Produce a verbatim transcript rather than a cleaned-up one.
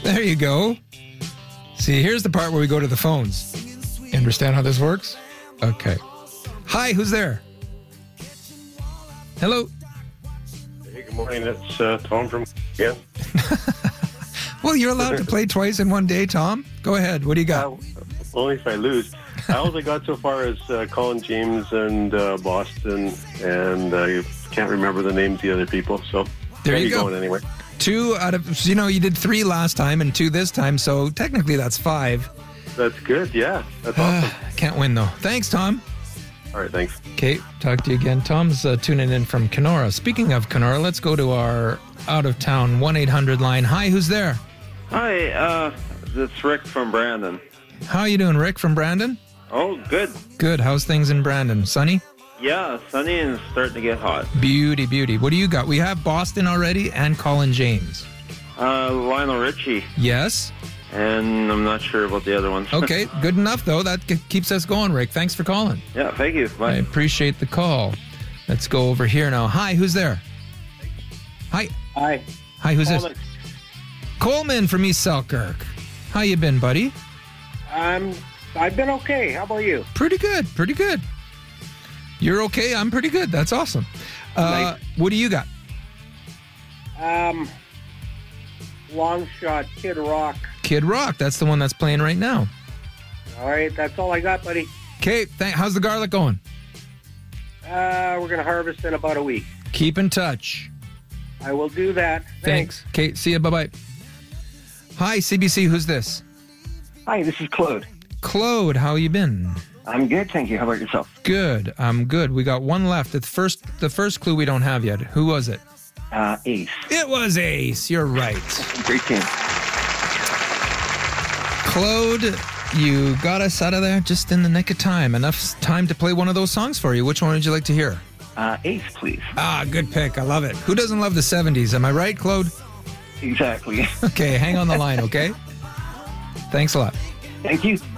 There you go. See, here's the part where we go to the phones. You understand how this works? Okay. Hi, who's there? Hello. Hey, good morning. It's uh, Tom from again. Well, you're allowed to play twice in one day, Tom. Go ahead. What do you got? Uh, only if I lose. I only got so far as uh, Colin James and uh, Boston, and I uh, can't remember the names of the other people. So there you go. Going anyway. Two out of, you know, you did three last time and two this time, so technically that's five. That's good. Yeah, that's awesome. Can't win though. Thanks, Tom. All right, thanks. Okay, talk to you again. Tom's uh, tuning in from Kenora. Speaking of Kenora, let's go to our out-of-town one eight hundred line. Hi, who's there? Hi, uh, it's Rick from Brandon. How you doing, Rick from Brandon? Oh, good. Good. How's things in Brandon? Sunny? Yeah, sunny and starting to get hot. Beauty, beauty. What do you got? We have Boston already and Colin James. Uh, Lionel Richie. Yes. And I'm not sure about the other ones. Okay, good enough, though. That k- keeps us going, Rick. Thanks for calling. Yeah, thank you. Bye. I appreciate the call. Let's go over here now. Hi, who's there? Hi. Hi. Hi, who's Coleman. this? Coleman from East Selkirk. How you been, buddy? Um, I've been okay. How about you? Pretty good, pretty good. You're okay? I'm pretty good. That's awesome. Uh, Nice. What do you got? Um, long shot, Kid Rock. Kid Rock. That's the one that's playing right now. All right, that's all I got, buddy. Okay, th- how's the garlic going? Uh, we're gonna harvest in about a week. Keep in touch. I will do that. Thanks. Okay, see you. Bye-bye. Hi, C B C. Who's this? Hi, this is Claude. Claude, how you been? I'm good, thank you. How about yourself? Good. I'm good. We got one left. The first, the first clue we don't have yet. Who was it? Uh, Ace. It was Ace. You're right. Great team. Claude, you got us out of there just in the nick of time. Enough time to play one of those songs for you. Which one would you like to hear? Uh, Ace, please. Ah, good pick. I love it. Who doesn't love the seventies? Am I right, Claude? Exactly. Okay, hang on the line, okay? Thanks a lot. Thank you.